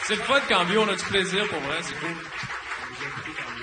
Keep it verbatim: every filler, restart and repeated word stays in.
C'est le fun quand mieux on a du plaisir pour vrai, c'est cool.